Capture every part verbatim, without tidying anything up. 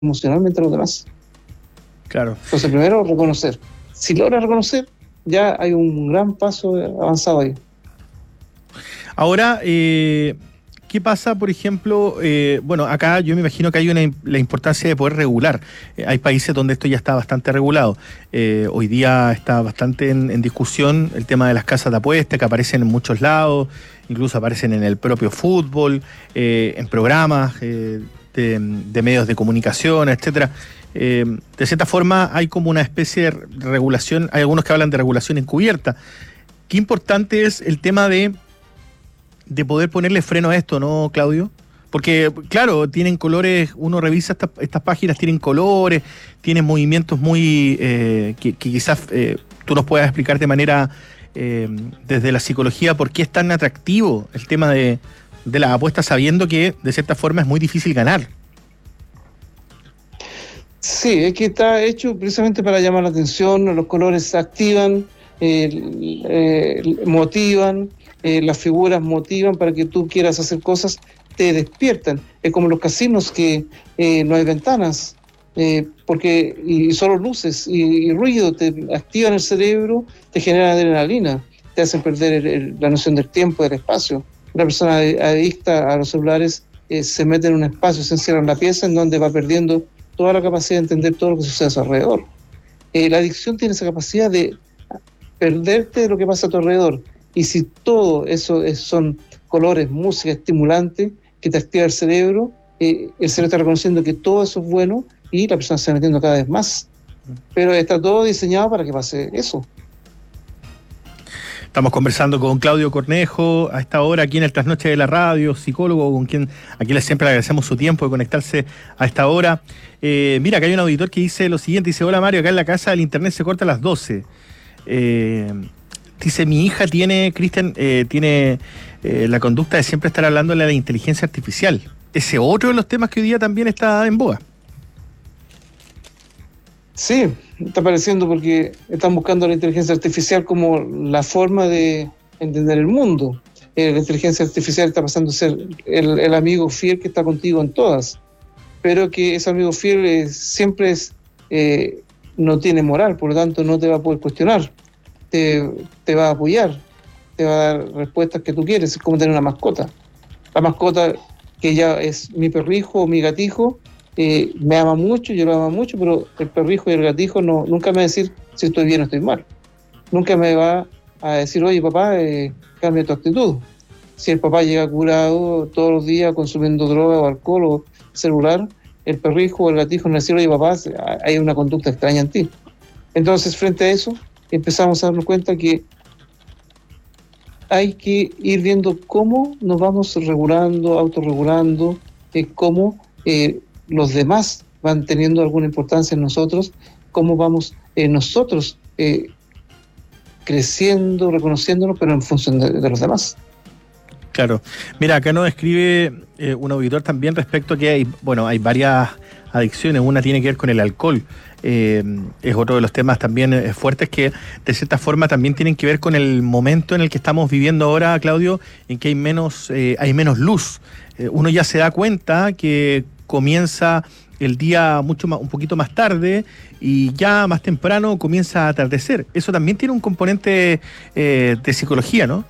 emocionalmente a los demás. Claro. Entonces, primero, reconocer. Si logra reconocer, ya hay un gran paso avanzado ahí. Ahora, eh, ¿qué pasa, por ejemplo? Eh, bueno, acá yo me imagino que hay una, la importancia de poder regular. Eh, hay países donde esto ya está bastante regulado. Eh, hoy día está bastante en, en discusión el tema de las casas de apuestas, que aparecen en muchos lados, incluso aparecen en el propio fútbol, eh, en programas eh, de, de medios de comunicación, etcétera. Eh, de cierta forma hay como una especie de regulación, hay algunos que hablan de regulación encubierta. Qué importante es el tema de, de poder ponerle freno a esto, ¿no, Claudio? Porque, claro, tienen colores, uno revisa esta, estas páginas, tienen colores, tienen movimientos muy, eh, que, que quizás eh, tú nos puedas explicar de manera, eh, desde la psicología, por qué es tan atractivo el tema de, de las apuestas, sabiendo que, de cierta forma, es muy difícil ganar. Sí, es que está hecho precisamente para llamar la atención, los colores activan, eh, eh, motivan, eh, las figuras motivan para que tú quieras hacer cosas, te despiertan. Es como los casinos que eh, no hay ventanas, eh, porque y solo luces y, y ruido te activan el cerebro, te generan adrenalina, te hacen perder el, el, la noción del tiempo, del espacio. Una persona adicta a los celulares eh, se mete en un espacio, se encierra en la pieza en donde va perdiendo toda la capacidad de entender todo lo que sucede a su alrededor. Eh, la adicción tiene esa capacidad de perderte de lo que pasa a tu alrededor. Y si todo eso es, son colores, música, estimulante, que te activa el cerebro, eh, el cerebro está reconociendo que todo eso es bueno y la persona se va metiendo cada vez más. Pero está todo diseñado para que pase eso. Estamos conversando con Claudio Cornejo a esta hora aquí en el Trasnoche de la Radio, psicólogo con quien aquí les siempre agradecemos su tiempo de conectarse a esta hora. Eh, mira, acá hay un auditor que dice lo siguiente, dice: hola Mario, acá en la casa el internet se corta a las doce. Eh, dice, mi hija tiene, Cristian, eh, tiene eh, la conducta de siempre estar hablándole a la inteligencia artificial. Ese otro de los temas que hoy día también está en boga. Sí, está apareciendo porque están buscando la inteligencia artificial como la forma de entender el mundo. Eh, la inteligencia artificial está pasando a ser el, el amigo fiel que está contigo en todas, pero que ese amigo fiel eh, siempre es, eh, no tiene moral, por lo tanto no te va a poder cuestionar, te, te va a apoyar, te va a dar respuestas que tú quieres. Es como tener una mascota. La mascota que ya es mi perrijo o mi gatijo, Eh, me ama mucho, yo lo amo mucho, pero el perrijo y el gatijo no, nunca me va a decir si estoy bien o estoy mal. Nunca me va a decir, oye papá, eh, cambia tu actitud. Si el papá llega curado todos los días consumiendo droga o alcohol o celular, el perrijo o el gatijo no va a decir, oye papá, hay una conducta extraña en ti. Entonces, frente a eso, empezamos a darnos cuenta que hay que ir viendo cómo nos vamos regulando, autorregulando, eh, cómo eh, los demás van teniendo alguna importancia en nosotros, cómo vamos eh, nosotros eh, creciendo, reconociéndonos, pero en función de, de los demás. Claro. Mira, acá nos escribe eh, un auditor también respecto a que hay, bueno, hay varias adicciones. Una tiene que ver con el alcohol. Eh, es otro de los temas también eh, fuertes que de cierta forma también tienen que ver con el momento en el que estamos viviendo ahora, Claudio, en que hay menos, eh, hay menos luz. Eh, uno ya se da cuenta que comienza el día mucho más, un poquito más tarde y ya más temprano comienza a atardecer. Eso también tiene un componente eh, de psicología, ¿no?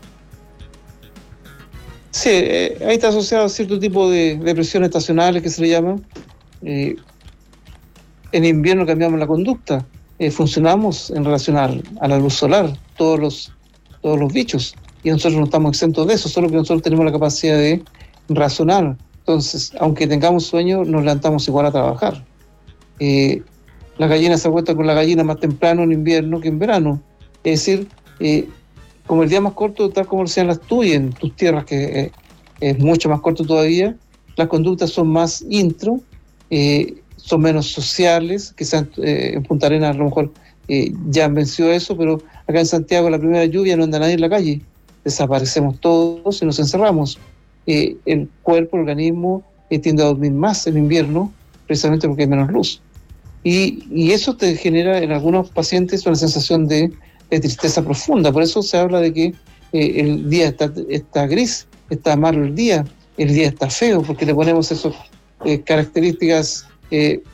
Sí, eh, ahí está asociado a cierto tipo de depresiones estacionales que se le llaman. Eh, en invierno cambiamos la conducta, eh, funcionamos en relación a, a la luz solar, todos los, todos los bichos, y nosotros no estamos exentos de eso, solo que nosotros tenemos la capacidad de razonar. Entonces, aunque tengamos sueño, nos levantamos igual a trabajar. Eh, la gallina se acuesta con la gallina más temprano en invierno que en verano. Es decir, eh, como el día más corto, tal como lo sean las tuyas, en tus tierras, que eh, es mucho más corto todavía, las conductas son más intro, eh, son menos sociales, quizás eh, en Punta Arenas a lo mejor eh, ya han vencido eso, pero acá en Santiago la primera lluvia no anda nadie en la calle, desaparecemos todos y nos encerramos. Eh, el cuerpo, el organismo eh, tiende a dormir más en invierno, precisamente porque hay menos luz. Y, y eso te genera en algunos pacientes una sensación de, de tristeza profunda. Por eso se habla de que eh, el día está, está gris, está malo el día, el día está feo, porque le ponemos esas eh, características eh,